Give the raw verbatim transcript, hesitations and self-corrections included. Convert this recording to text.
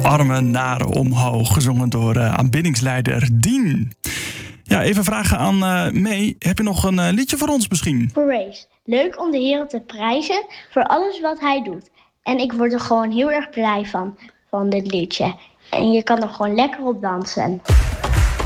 Armen naar omhoog, gezongen door uh, aanbiddingsleider Dien. Ja, even vragen aan uh, May. Heb je nog een uh, liedje voor ons misschien? Praise. Leuk om de Heer te prijzen voor alles wat hij doet. En ik word er gewoon heel erg blij van, van dit liedje. En je kan er gewoon lekker op dansen.